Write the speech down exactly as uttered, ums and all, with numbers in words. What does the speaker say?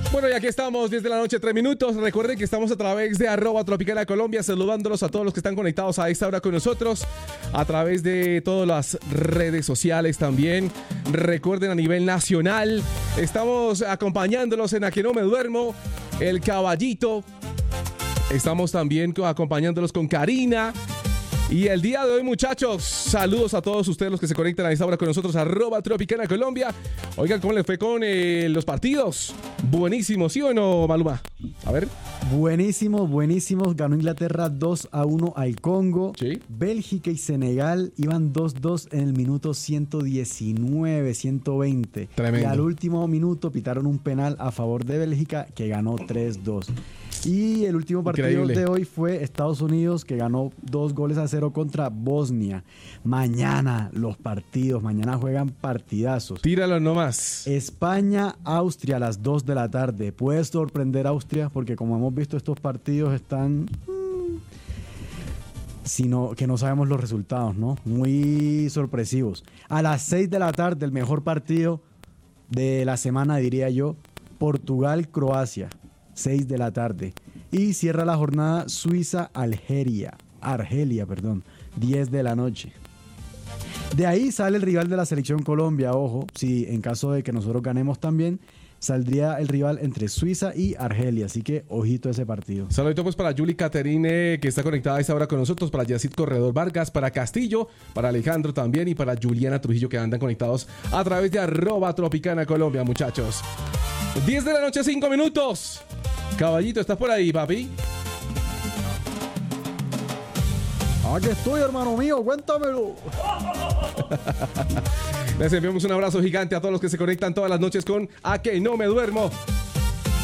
Bueno, y aquí estamos, diez de la noche, tres minutos. Recuerden que estamos a través de arroba Tropicana Colombia, saludándolos a todos los que están conectados a esta hora con nosotros, a través de todas las redes sociales también. Recuerden, a nivel nacional, estamos acompañándolos en A Que No Me Duermo, El Caballito. Estamos también acompañándolos con Karina. Y el día de hoy, muchachos, saludos a todos ustedes los que se conectan a esta hora con nosotros, arroba Tropicana Colombia. Oigan, ¿cómo les fue con eh, los partidos? Buenísimo, ¿sí o no, Maluma? A ver. Buenísimos, buenísimos. Ganó Inglaterra dos a uno al Congo. Sí. Bélgica y Senegal iban dos dos en el minuto ciento diecinueve, ciento veinte. Tremendo. Y al último minuto pitaron un penal a favor de Bélgica que ganó tres dos. Y el último partido Increíble. de hoy fue Estados Unidos, que ganó dos goles a cero contra Bosnia. Mañana los partidos, mañana juegan partidazos. Tíralo nomás. España, Austria a las dos de la tarde. Puede sorprender a Austria porque, como hemos visto, estos partidos están mmm, sino que no sabemos los resultados, ¿no? Muy sorpresivos. A las seis de la tarde, el mejor partido de la semana, diría yo, Portugal-Croacia. seis de la tarde. Y cierra la jornada Suiza-Algeria. Argelia, perdón. diez de la noche. De ahí sale el rival de la selección Colombia. Ojo, si en caso de que nosotros ganemos también, saldría el rival entre Suiza y Argelia. Así que ojito a ese partido. Saludito pues para Julie Caterine, que está conectada a esta hora con nosotros, para Yacid Corredor Vargas, para Castillo, para Alejandro también y para Juliana Trujillo, que andan conectados a través de arroba Tropicana Colombia, muchachos. diez de la noche, cinco minutos. Caballito, ¿estás por ahí, papi? Aquí estoy, hermano mío, cuéntamelo. Les enviamos un abrazo gigante a todos los que se conectan todas las noches con A Que No Me Duermo.